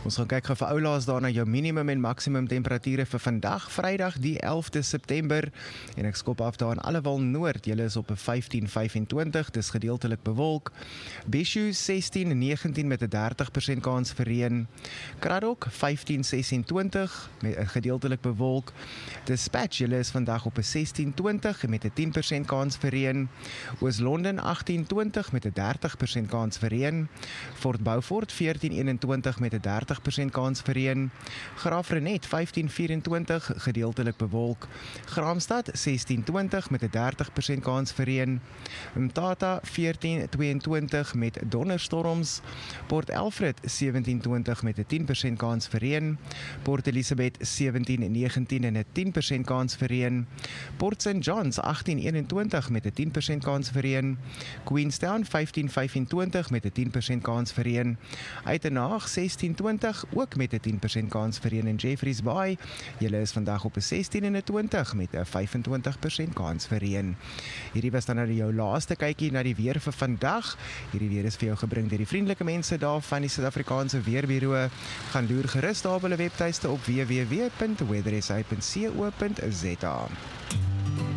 Ons gaan kyk gou vir oulaas daarna jou minimum en maksimum temperature vir vandag, Vrydag die 11de September. En ek skop af daar in Allewal Noord. Julle is op 'n 15-25, dis gedeeltelik bewolk. Bishu 16-19 met 'n 30% kans vir reën. Kraddock 15-26 met 'n gedeeltelik bewolk. Dispatch, julle is vandag op 'n 16-20 met 'n 10% kans vir reën. Oos-London 18-20 met 'n 30% kans vir reën. Fort Beaufort 14-21 met 'n 30% kans vir reën. Graafrenet 15-24 gedeeltelik bewolk. Graamsstad 16-20 met 'n 30% kans vir reën. Mthatha 14-22 met donderstorms. Port Alfred 17-20 met 'n 10% kans vir reën. Port Elizabeth 17-19 en 'n 10% kans vir reën. Port St Johns 18-21 met 'n 10% kans vir reën. Queenstown 15-25 met 'n 10% kans vir reën. Uitenhaag 16-20 ook met 'n 10% kans vir reën. En Jeffreys Bay, julle is vandag op 'n 16-20 met 'n 25% kans vir reën. Hierdie was dan nou jou laaste kykie na die weer vir vandag. Hierdie weer is vir jou gebring deur die vriendelike mense daar van die Suid-Afrikaanse Weerbureau. Gaan loer gerus daar op hulle webtuiste op www.weathersa.co.za.